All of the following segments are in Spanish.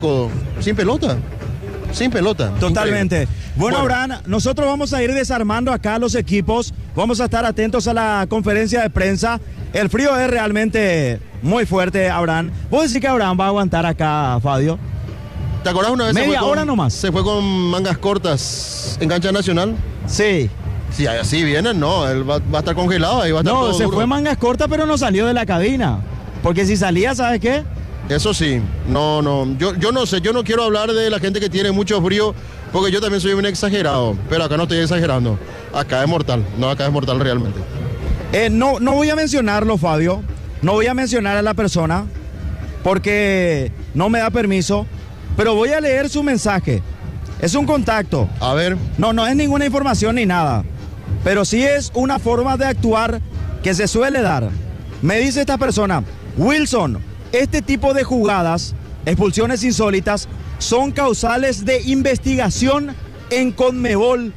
sin pelota. Sin pelota. Totalmente. Increíble. Bueno, Abraham, nosotros vamos a ir desarmando acá los equipos. Vamos a estar atentos a la conferencia de prensa. El frío es realmente muy fuerte, Abraham. ¿Vos decís que Abraham va a aguantar acá, Fabio? ¿Te acordás una vez? Media hora nomás. Se fue con mangas cortas en cancha nacional. Sí. Si así vienen, no, él va a estar congelado, ahí va a estar No, todo se duro. fue mangas cortas, pero no salió de la cabina. Porque si salía, ¿sabes qué? Eso sí, no, yo no sé, yo no quiero hablar de la gente que tiene mucho frío, porque yo también soy un exagerado, pero acá no estoy exagerando, acá es mortal, no, acá es mortal realmente. No voy a mencionarlo, Fabio, no voy a mencionar a la persona, porque no me da permiso, pero voy a leer su mensaje. Es un contacto. A ver. No es ninguna información ni nada, pero sí es una forma de actuar que se suele dar. Me dice esta persona: Wilson, este tipo de jugadas, expulsiones insólitas, son causales de investigación en Conmebol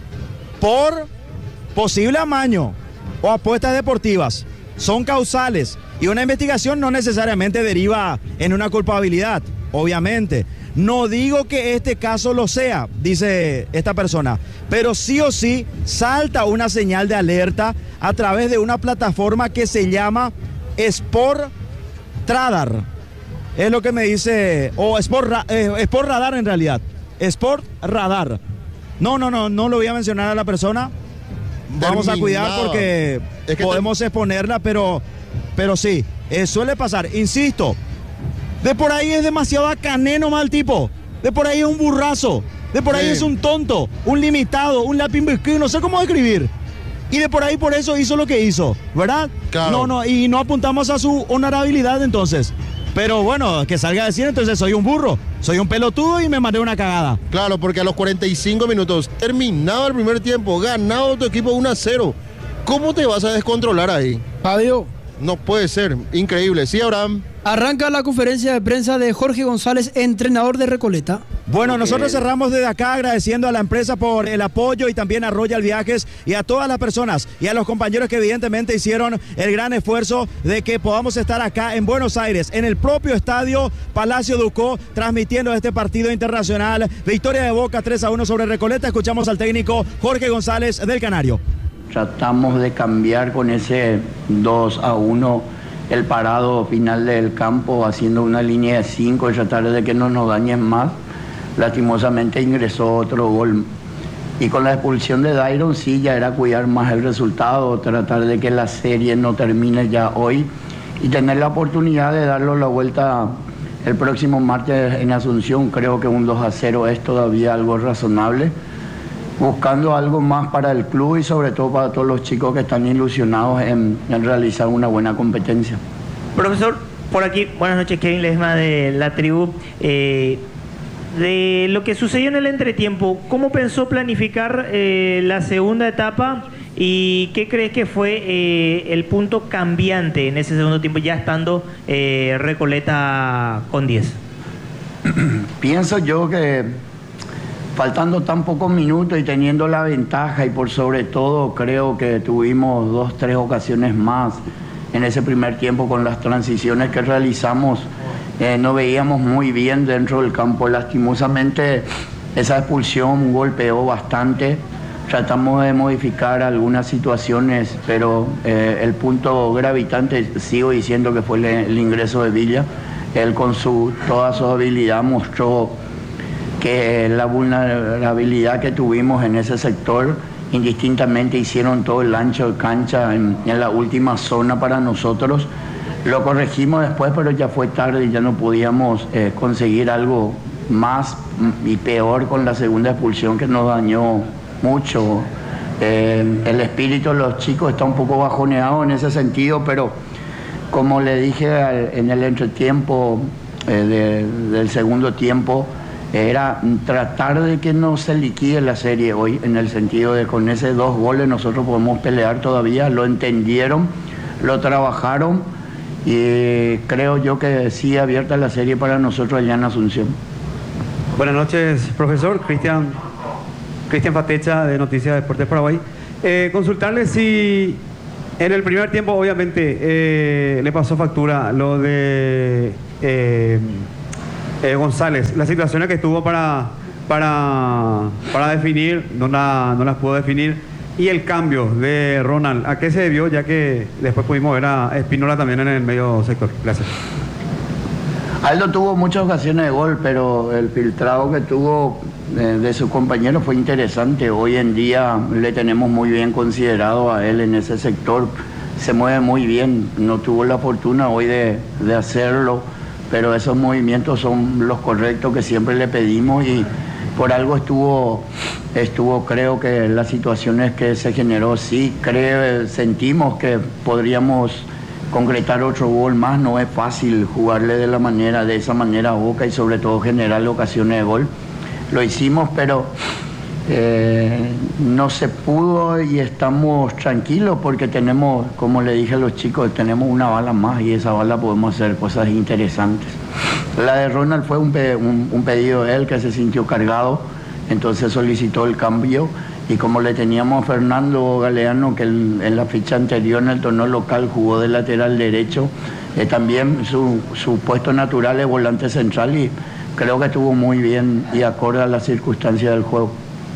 por posible amaño o apuestas deportivas. Son causales y una investigación no necesariamente deriva en una culpabilidad, obviamente. No digo que este caso lo sea, dice esta persona, pero sí o sí salta una señal de alerta a través de una plataforma que se llama Sport Radar. Es lo que me dice, o Sport Radar en realidad. Sport Radar. No lo voy a mencionar a la persona. Vamos a cuidar porque es que podemos exponerla, pero sí, suele pasar. Insisto, de por ahí es demasiado caneno mal tipo. De por ahí es un burrazo. De por ahí es un tonto, un limitado, un lapimbequí, no sé cómo describir. Y de por ahí por eso hizo lo que hizo, ¿verdad? Claro. Y no apuntamos a su honorabilidad entonces. Pero bueno, que salga a decir entonces soy un burro, soy un pelotudo y me mandé una cagada. Claro, porque a los 45 minutos, terminado el primer tiempo, ganado tu equipo 1-0. ¿Cómo te vas a descontrolar ahí? Fabio. No puede ser, increíble. Sí, Abraham. Arranca la conferencia de prensa de Jorge González, entrenador de Recoleta. Bueno, nosotros cerramos desde acá agradeciendo a la empresa por el apoyo y también a Royal Viajes y a todas las personas y a los compañeros que evidentemente hicieron el gran esfuerzo de que podamos estar acá en Buenos Aires, en el propio estadio Palacio Ducó, transmitiendo este partido internacional. Victoria de Boca 3-1 sobre Recoleta. Escuchamos al técnico Jorge González del Canario. Tratamos de cambiar con ese 2-1 el parado final del campo, haciendo una línea de 5 y tratar de que no nos dañen más. Lastimosamente ingresó otro gol. Y con la expulsión de Dairon sí ya era cuidar más el resultado, tratar de que la serie no termine ya hoy y tener la oportunidad de darlo la vuelta el próximo martes en Asunción. Creo que un 2-0 es todavía algo razonable, buscando algo más para el club y sobre todo para todos los chicos que están ilusionados en realizar una buena competencia. Profesor, por aquí, buenas noches, Kevin Ledesma de La Tribu. De lo que sucedió en el entretiempo, ¿cómo pensó planificar la segunda etapa y qué crees que fue el punto cambiante en ese segundo tiempo, ya estando Recoleta con 10? Pienso yo que faltando tan pocos minutos y teniendo la ventaja y por sobre todo creo que tuvimos 2-3 ocasiones más en ese primer tiempo con las transiciones que realizamos. No veíamos muy bien dentro del campo. Lastimosamente esa expulsión golpeó bastante. Tratamos de modificar algunas situaciones, pero el punto gravitante sigo diciendo que fue el ingreso de Villa. Él con toda su habilidad mostró que la vulnerabilidad que tuvimos en ese sector, indistintamente hicieron todo el ancho de cancha en la última zona para nosotros. Lo corregimos después, pero ya fue tarde y ya no podíamos conseguir algo más y peor con la segunda expulsión que nos dañó mucho. El espíritu de los chicos está un poco bajoneado en ese sentido, pero como le dije en el entretiempo del segundo tiempo, era tratar de que no se liquide la serie hoy, en el sentido de con esos 2 goles nosotros podemos pelear todavía. Lo entendieron, lo trabajaron y creo yo que sigue abierta la serie para nosotros allá en Asunción. Buenas noches, profesor. Cristian Patecha, de Noticias Deportes Paraguay. Consultarle si en el primer tiempo obviamente le pasó factura lo de González, las situaciones que tuvo para definir, no las pudo definir, y el cambio de Ronald, ¿a qué se debió? Ya que después pudimos ver a Espínola también en el medio sector. Gracias. Aldo tuvo muchas ocasiones de gol, pero el filtrado que tuvo de su compañero fue interesante. Hoy en día le tenemos muy bien considerado a él en ese sector. Se mueve muy bien, no tuvo la fortuna hoy de hacerlo, pero esos movimientos son los correctos que siempre le pedimos y por algo estuvo, creo que las situaciones que se generó, sí, sentimos que podríamos concretar otro gol más. No es fácil jugarle de esa manera a Boca y sobre todo generarle ocasiones de gol. Lo hicimos, pero no se pudo y estamos tranquilos porque tenemos, como le dije a los chicos, tenemos una bala más y esa bala podemos hacer cosas interesantes. La de Ronald fue un pedido de él que se sintió cargado, entonces solicitó el cambio y como le teníamos a Fernando Galeano, que en la ficha anterior en el torneo local jugó de lateral derecho, también su puesto natural es volante central y creo que estuvo muy bien y acorde a las circunstancias del juego.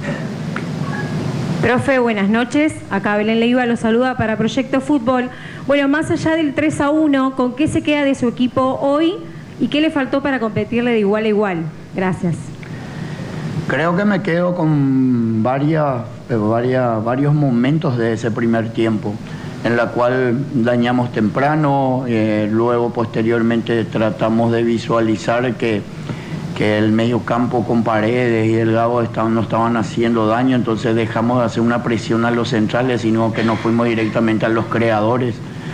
Profe, buenas noches. Acá Belén Leiva lo saluda para Proyecto Fútbol. Bueno, más allá del 3-1, ¿con qué se queda de su equipo hoy y qué le faltó para competirle de igual a igual? Gracias. Creo que me quedo con varios momentos de ese primer tiempo, en la cual dañamos temprano, luego posteriormente tratamos de visualizar que el medio campo con Paredes y Delgado no estaban haciendo daño, entonces dejamos de hacer una presión a los centrales, sino que nos fuimos directamente a los creadores.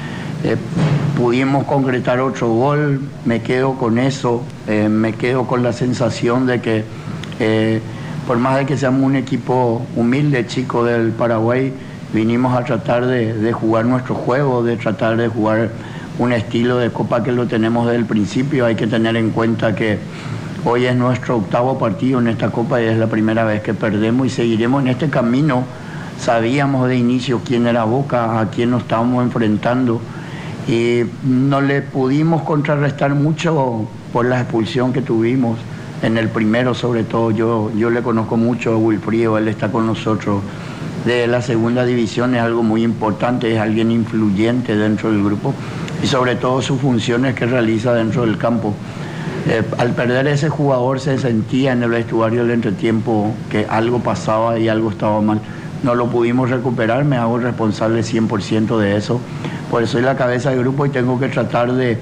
Pudimos concretar otro gol, me quedo con eso, me quedo con la sensación de que por más de que seamos un equipo humilde, chico del Paraguay, vinimos a tratar de jugar nuestro juego, de tratar de jugar un estilo de Copa que lo tenemos desde el principio. Hay que tener en cuenta que hoy es nuestro 8º partido en esta Copa y es la primera vez que perdemos y seguiremos en este camino. Sabíamos de inicio quién era Boca, a quién nos estábamos enfrentando y no le pudimos contrarrestar mucho por la expulsión que tuvimos en el primero, sobre todo. Yo le conozco mucho a Wilfrido, él está con nosotros de la segunda división, es algo muy importante, es alguien influyente dentro del grupo y sobre todo sus funciones que realiza dentro del campo. Al perder ese jugador se sentía en el vestuario del entretiempo que algo pasaba y algo estaba mal. No lo pudimos recuperar, me hago responsable 100% de eso. Por eso soy la cabeza del grupo y tengo que tratar de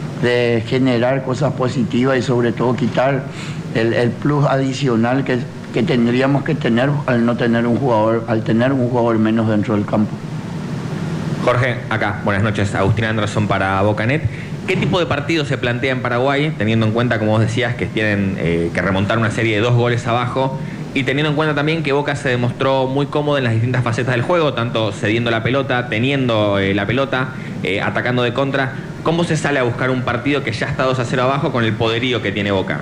generar cosas positivas y sobre todo quitar el plus adicional que tendríamos que tener al tener un jugador menos dentro del campo. Jorge, acá, buenas noches, Agustín Anderson para Bocanet. ¿Qué tipo de partido se plantea en Paraguay, teniendo en cuenta, como vos decías, que tienen que remontar una serie de 2 goles abajo y teniendo en cuenta también que Boca se demostró muy cómodo en las distintas facetas del juego, tanto cediendo la pelota, teniendo la pelota, atacando de contra? ¿Cómo se sale a buscar un partido que ya está 2-0 abajo con el poderío que tiene Boca?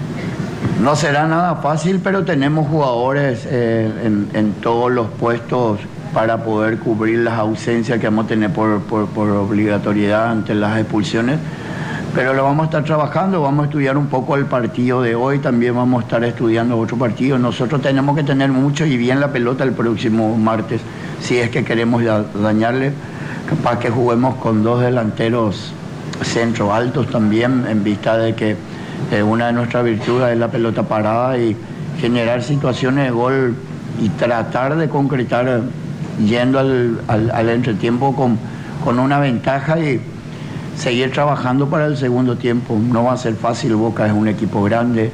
No será nada fácil, pero tenemos jugadores en todos los puestos para poder cubrir las ausencias que vamos a tener por obligatoriedad ante las expulsiones. Pero lo vamos a estar trabajando, vamos a estudiar un poco el partido de hoy, también vamos a estar estudiando otro partido. Nosotros tenemos que tener mucho y bien la pelota el próximo martes, si es que queremos dañarle. Capaz que juguemos con 2 delanteros centro altos también, en vista de que una de nuestras virtudes es la pelota parada y generar situaciones de gol y tratar de concretar yendo al entretiempo con una ventaja y seguir trabajando para el segundo tiempo. No va a ser fácil, Boca es un equipo grande.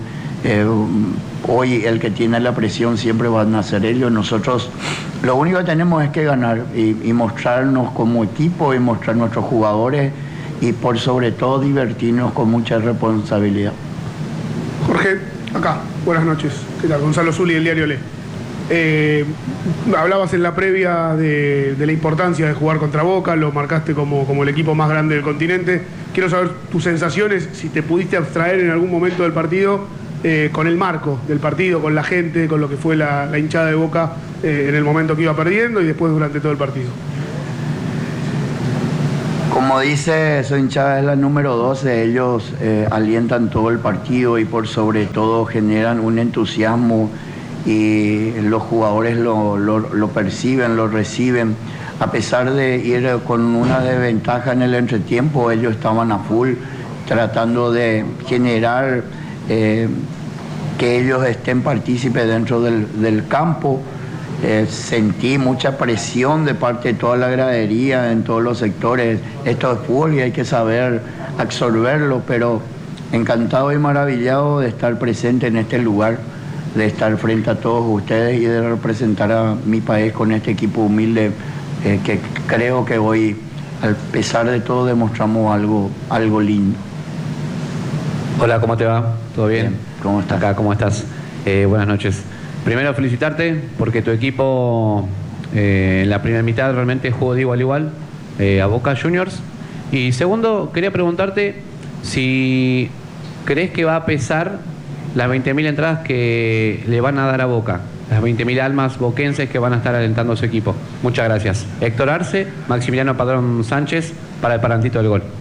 Hoy el que tiene la presión siempre van a ser ellos. Nosotros lo único que tenemos es que ganar y mostrarnos como equipo y mostrar nuestros jugadores y por sobre todo divertirnos con mucha responsabilidad. Jorge, acá, buenas noches. ¿Qué tal? Gonzalo Zuli, del diario Le. Hablabas en la previa de la importancia de jugar contra Boca, lo marcaste como el equipo más grande del continente. Quiero saber tus sensaciones, si te pudiste abstraer en algún momento del partido con el marco del partido, con la gente, con lo que fue la hinchada de Boca en el momento que iba perdiendo y después durante todo el partido. Como dice Soy hinchada es la número 12, ellos alientan todo el partido y por sobre todo generan un entusiasmo y los jugadores lo perciben, lo reciben. A pesar de ir con una desventaja en el entretiempo, ellos estaban a full tratando de generar que ellos estén partícipes dentro del campo. Sentí mucha presión de parte de toda la gradería en todos los sectores. Esto es fútbol y hay que saber absorberlo, pero encantado y maravillado de estar presente en este lugar, de estar frente a todos ustedes y de representar a mi país con este equipo humilde que creo que hoy, a pesar de todo, demostramos algo lindo. Hola, ¿cómo te va? ¿Todo bien? Bien, ¿cómo estás? Acá, ¿cómo estás? Buenas noches. Primero, felicitarte porque tu equipo en la primera mitad realmente jugó de igual a igual a Boca Juniors. Y segundo, quería preguntarte si crees que va a pesar las 20.000 entradas que le van a dar a Boca, las 20.000 almas boquenses que van a estar alentando a su equipo. Muchas gracias. Héctor Arce, Maximiliano Padrón Sánchez, para el parantito del gol.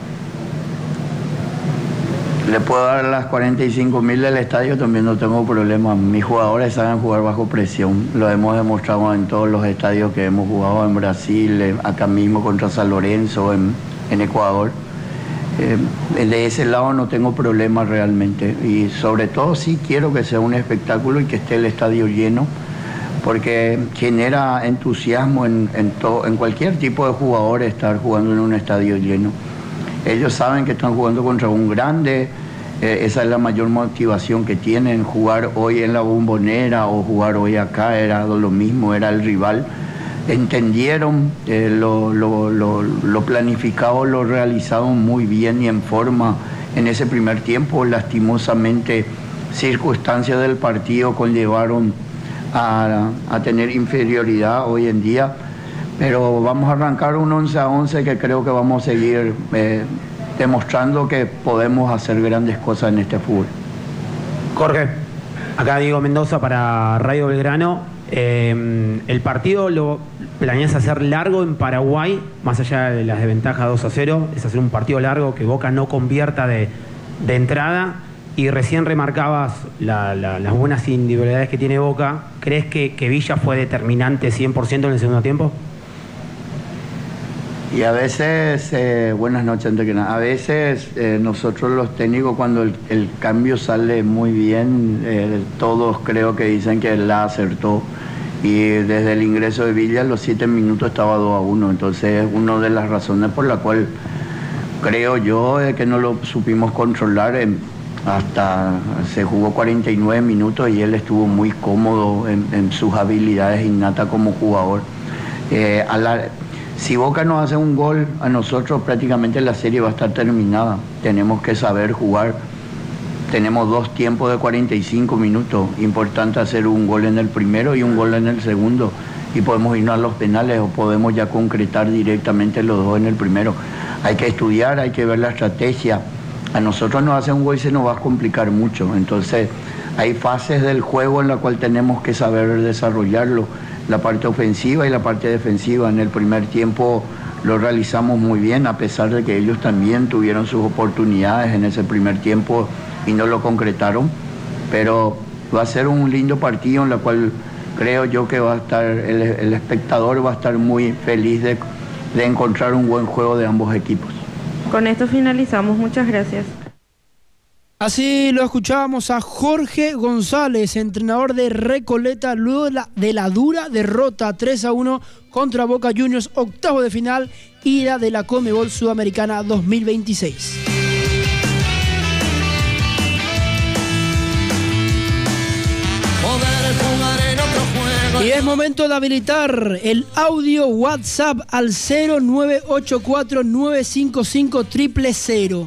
Le puedo dar las 45.000 del estadio, también no tengo problema. Mis jugadores saben jugar bajo presión. Lo hemos demostrado en todos los estadios que hemos jugado, en Brasil, acá mismo contra San Lorenzo, en Ecuador. De ese lado no tengo problema realmente. Y sobre todo sí quiero que sea un espectáculo y que esté el estadio lleno, porque genera entusiasmo en cualquier tipo de jugador estar jugando en un estadio lleno. Ellos saben que están jugando contra un grande, esa es la mayor motivación que tienen. Jugar hoy en la Bombonera o jugar hoy acá era lo mismo, era el rival. Entendieron lo planificado, lo realizaron muy bien y en forma en ese primer tiempo. Lastimosamente, circunstancias del partido conllevaron a tener inferioridad hoy en día. Pero vamos a arrancar un 11-11 que creo que vamos a seguir demostrando que podemos hacer grandes cosas en este fútbol. Jorge, acá Diego Mendoza para Radio Belgrano. ¿El partido lo planeas hacer largo en Paraguay, más allá de las desventajas 2-0? Es hacer un partido largo que Boca no convierta de entrada. Y recién remarcabas las buenas individualidades que tiene Boca. ¿Crees que Villa fue determinante 100% en el segundo tiempo? Y a veces, buenas noches antes que nada, a veces nosotros los técnicos cuando el cambio sale muy bien, todos creo que dicen que la acertó. Y desde el ingreso de Villa, los 7 minutos estaba 2-1. Entonces es una de las razones por la cual creo yo que no lo supimos controlar. Hasta se jugó 49 minutos y él estuvo muy cómodo en sus habilidades innatas como jugador. Si Boca nos hace un gol, a nosotros prácticamente la serie va a estar terminada. Tenemos que saber jugar. Tenemos 2 tiempos de 45 minutos. Importante hacer un gol en el primero y un gol en el segundo. Y podemos irnos a los penales o podemos ya concretar directamente los 2 en el primero. Hay que estudiar, hay que ver la estrategia. A nosotros nos hace un gol y se nos va a complicar mucho. Entonces hay fases del juego en la cual tenemos que saber desarrollarlo. La parte ofensiva y la parte defensiva. En el primer tiempo lo realizamos muy bien, a pesar de que ellos también tuvieron sus oportunidades en ese primer tiempo y no lo concretaron. Pero va a ser un lindo partido en el cual creo yo que va a estar el espectador va a estar muy feliz de encontrar un buen juego de ambos equipos. Con esto finalizamos, muchas gracias. Así lo escuchábamos a Jorge González, entrenador de Recoleta, luego de la dura derrota 3-1 contra Boca Juniors, octavo de final, ida de la Conmebol Sudamericana 2026. Y es momento de habilitar el audio WhatsApp al 0984-955-000.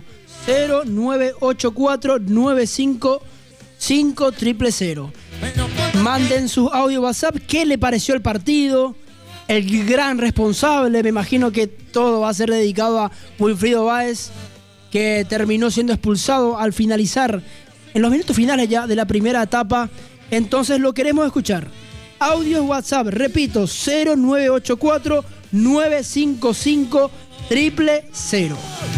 0984-955-000. Manden su audio WhatsApp. ¿Qué le pareció el partido? El gran responsable, me imagino que todo va a ser dedicado a Wilfrido Báez, que terminó siendo expulsado al finalizar, en los minutos finales ya de la primera etapa. Entonces lo queremos escuchar. Audios WhatsApp, repito, 0984-955-000. 000.